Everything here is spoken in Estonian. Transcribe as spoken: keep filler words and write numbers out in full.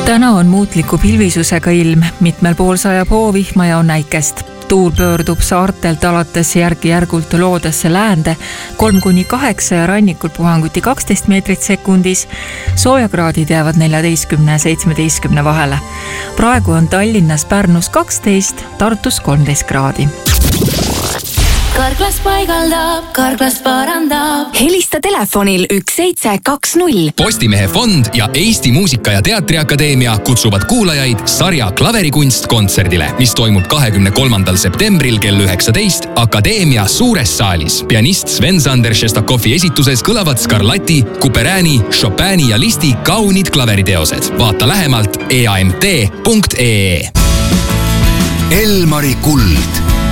Täna on muutliku pilvisusega ilm, mitmel pool sajab hoovihma ja on äikest. Tuul pöördub saartelt alates järgi-järgult loodesse läände kolm kuni kaheksa ja rannikul puhanguti kaksteist meetrit sekundis. Soojakraadid jäävad neljateistkümne ja seitsmeteistkümne vahele. Praegu on Tallinnas Pärnus kaksteist, Tartus kolmteist kraadi. Karklas paigaldab, Karklas parandab. Helista telefonil üks seitse kaks null. Postimehe fond ja Eesti Muusika- ja Teatriakadeemia kutsuvad kuulajaid sarja Klaverikunst kontserdile, mis toimub kahekümne kolmandal septembril kell üheksateist Akadeemia suures saalis. Pianist Sven-Sander Šestakovi esituses kõlavad Scarlatti, Couperini, Chopini ja Listi kaunid klaveriteosed. Vaata lähemalt e a m t punkt e e. Elmari kuld.